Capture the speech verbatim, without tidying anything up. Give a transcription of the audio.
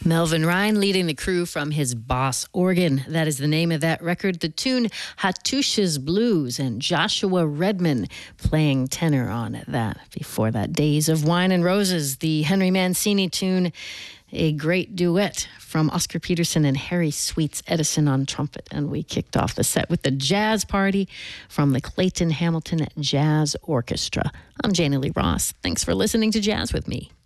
Melvin Ryan leading the crew from his Boss organ. That is the name of that record. The tune Hattusha's Blues, and Joshua Redman playing tenor on that. Before that, Days of Wine and Roses, the Henry Mancini tune, a great duet from Oscar Peterson and Harry Sweets Edison on trumpet. And we kicked off the set with the Jazz Party from the Clayton Hamilton Jazz Orchestra. I'm Janie Lee Ross. Thanks for listening to Jazz with me.